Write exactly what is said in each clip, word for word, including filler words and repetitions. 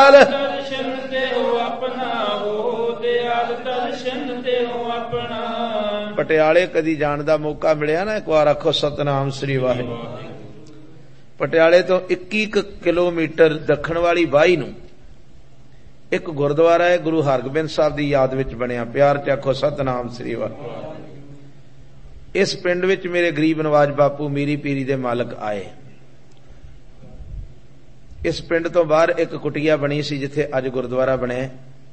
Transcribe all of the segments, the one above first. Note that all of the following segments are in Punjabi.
ਦਿਆਲ ਦਰਸ਼ਨ ਦੇਹੁ ਆਪਣਾ, ਉਹ ਦਿਆਲ ਦਰਸ਼ਨ ਦੇਹੁ ਆਪਣਾ। ਪਟਿਆਲੇ ਕਦੀ ਜਾਣ ਦਾ ਮੌਕਾ ਮਿਲਿਆ ਨਾ, ਇੱਕ ਵਾਰ ਆਖੋ ਸਤਨਾਮ ਸ੍ਰੀ ਵਾਹਿਗੁਰੂ। ਪਟਿਆਲੇ ਤੋਂ ਇੱਕੀ ਕਿਲੋਮੀਟਰ ਦੱਖਣ ਵਾਲੀ ਵਾਹੀ ਨੂੰ ਇੱਕ ਗੁਰਦੁਆਰਾ ਹੈ, ਗੁਰੂ ਹਰਗੋਬਿੰਦ ਸਾਹਿਬ ਦੀ ਯਾਦ ਵਿੱਚ ਬਣਿਆ। ਪਿਆਰ ਚ ਆਖੋ ਸਤਨਾਮ ਸ੍ਰੀ ਵਾਹਿਗੁਰੂ। ਇਸ ਪਿੰਡ ਵਿੱਚ ਮੇਰੇ ਗਰੀਬ ਨਵਾਜ ਬਾਪੂ ਮੀਰੀ ਪੀਰੀ ਦੇ ਮਾਲਕ ਆਏ। ਇਸ ਪਿੰਡ ਤੋਂ ਬਾਹਰ ਇੱਕ ਕੁਟੀਆ ਬਣੀ ਸੀ ਜਿੱਥੇ ਅੱਜ ਗੁਰਦੁਆਰਾ ਬਣਿਆ।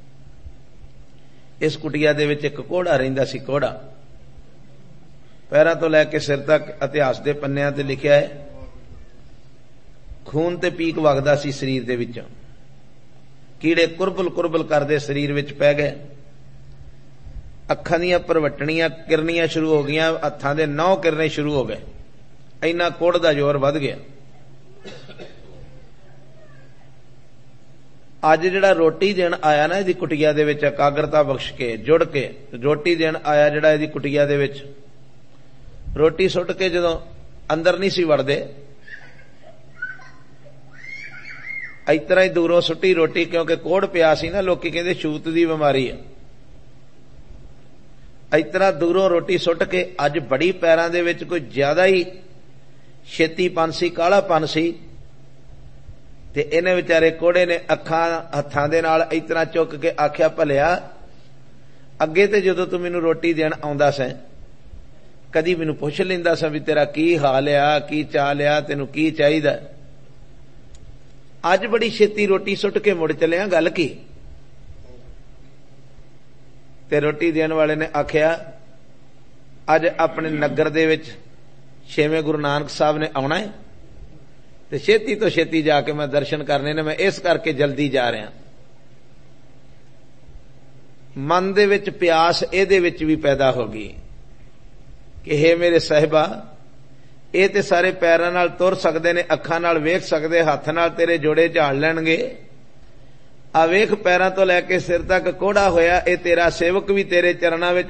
ਇਸ ਕੁਟੀਆ ਦੇ ਵਿੱਚ ਇੱਕ ਕੋਹੜਾ ਰਹਿੰਦਾ ਸੀ। ਕੋਹੜਾ ਪੈਰਾਂ ਤੋਂ ਲੈ ਕੇ ਸਿਰ ਤੱਕ ਇਤਿਹਾਸ ਦੇ ਪੰਨਿਆਂ ਤੇ ਲਿਖਿਆ ਹੈ, ਖੂਨ ਤੇ ਪੀਕ ਵਗਦਾ ਸੀ ਸਰੀਰ ਦੇ ਵਿੱਚੋਂ। ਕੀੜੇ ਕੁਰਬਲ ਕੁਰਬਲ ਕਰਦੇ ਸਰੀਰ ਵਿੱਚ ਪੈ ਗਏ। ਅੱਖਾਂ ਦੀਆਂ ਪਰਵਟਣੀਆਂ ਕਿਰਨੀਆਂ ਸ਼ੁਰੂ ਹੋ ਗਈਆਂ, ਹੱਥਾਂ ਦੇ ਨੌ ਕਿਰਨੇ ਸ਼ੁਰੂ ਹੋ ਗਏ। ਇੰਨਾ ਕੋਹੜ ਦਾ ਜ਼ੋਰ ਵੱਧ ਗਿਆ। ਅੱਜ ਜਿਹੜਾ ਰੋਟੀ ਦੇਣ ਆਇਆ ਨਾ ਇਹਦੀ ਕੁਟੀਆ ਦੇ ਵਿੱਚ, ਇਕਾਗਰਤਾ ਬਖਸ਼ ਕੇ ਜੁੜ ਕੇ ਰੋਟੀ ਦੇਣ ਆਇਆ ਜਿਹੜਾ ਇਹਦੀ ਕੁਟੀਆ ਦੇ ਵਿੱਚ, ਰੋਟੀ ਸੁੱਟ ਕੇ ਜਦੋਂ ਅੰਦਰ ਨਹੀਂ ਸੀ ਵੜਦੇ, ਇਸ ਤਰ੍ਹਾਂ ਹੀ ਦੂਰੋਂ ਸੁੱਟੀ ਰੋਟੀ, ਕਿਉਂਕਿ ਕੋਹੜ ਪਿਆ ਸੀ ਨਾ, ਲੋਕੀ ਕਹਿੰਦੇ ਛੂਤ ਦੀ ਬਿਮਾਰੀ ਹੈ। ਇਸ ਤਰ੍ਹਾਂ ਦੂਰੋਂ ਰੋਟੀ ਸੁੱਟ ਕੇ, ਅੱਜ ਬੜੀ ਪੈਰਾਂ ਦੇ ਵਿੱਚ ਕੋਈ ਜ਼ਿਆਦਾ ਹੀ ਛੇਤੀਪਨ ਸੀ, ਕਾਲਾਪਨ ਸੀ, ਤੇ ਇਹਨੇ ਵਿਚਾਰੇ ਕੋਹੜੇ ਨੇ ਅੱਖਾਂ ਹੱਥਾਂ ਦੇ ਨਾਲ ਇਸ ਤਰ੍ਹਾਂ ਚੁੱਕ ਕੇ ਆਖਿਆ, ਭਲਿਆ ਅੱਗੇ ਤੇ ਜਦੋਂ ਤੂੰ ਮੈਨੂੰ ਰੋਟੀ ਦੇਣ ਆਉਂਦਾ ਸੈਂ ਕਦੀ ਮੈਨੂੰ ਪੁੱਛ ਲੈਂਦਾ ਸਾਂ ਵੀ ਤੇਰਾ ਕੀ ਹਾਲ ਆ, ਕੀ ਚਾਲ ਆ, ਤੈਨੂੰ ਕੀ ਚਾਹੀਦਾ। ਅੱਜ ਬੜੀ ਛੇਤੀ ਰੋਟੀ ਸੁੱਟ ਕੇ ਮੁੜ ਚੱਲਿਆ, ਗੱਲ ਕੀ? ਤੇ ਰੋਟੀ ਦੇਣ ਵਾਲੇ ਨੇ ਆਖਿਆ, ਅੱਜ ਆਪਣੇ ਨਗਰ ਦੇ ਵਿੱਚ ਛੇਵੇਂ ਗੁਰੂ ਨਾਨਕ ਸਾਹਿਬ ਨੇ ਆਉਣਾ ਹੈ ਤੇ ਛੇਤੀ ਤੋਂ ਛੇਤੀ ਜਾ ਕੇ ਮੈਂ ਦਰਸ਼ਨ ਕਰਨੇ ਨੇ, ਮੈਂ ਇਸ ਕਰਕੇ ਜਲਦੀ ਜਾ ਰਿਹਾ। ਮਨ ਦੇ ਵਿੱਚ ਪਿਆਸ ਇਹਦੇ ਵਿੱਚ ਵੀ ਪੈਦਾ ਹੋ ਗਈ ਕਿ ਹੇ ਮੇਰੇ ਸਾਹਿਬਾ, ਇਹ ਤੇ ਸਾਰੇ ਪੈਰਾਂ ਨਾਲ ਤੁਰ ਸਕਦੇ ਨੇ, ਅੱਖਾਂ ਨਾਲ ਵੇਖ ਸਕਦੇ, ਹੱਥ ਨਾਲ ਤੇਰੇ ਜੋੜੇ ਝਾੜ ਲੈਣਗੇ, ਆ ਵੇਖ ਪੈਰਾਂ ਤੋਂ ਲੈ ਕੇ ਸਿਰ ਤੱਕ ਕੋਹੜਾ ਹੋਇਆ, ਇਹ ਤੇਰਾ ਸੇਵਕ ਵੀ ਤੇਰੇ ਚਰਨਾਂ ਵਿੱਚ